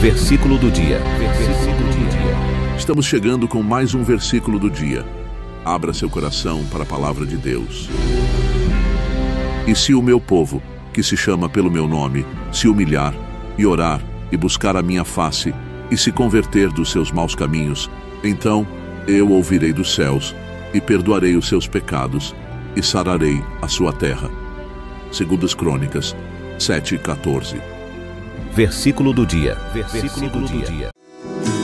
Versículo do dia. Estamos chegando com mais um versículo do dia. Abra seu coração para a palavra de Deus. E se o meu povo, que se chama pelo meu nome, se humilhar e orar e buscar a minha face e se converter dos seus maus caminhos, então eu ouvirei dos céus e perdoarei os seus pecados e sararei a sua terra. 2 Crônicas 7:14. Versículo do dia. Versículo do dia.